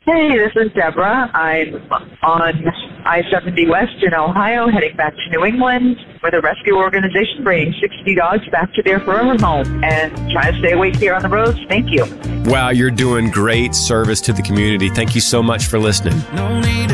Hey, this is Deborah. I'm on I-70 West in Ohio, heading back to New England with a rescue organization bringing 60 dogs back to their forever home and trying to stay awake here on the roads. Thank you. Wow, you're doing great service to the community. Thank you so much for listening. No need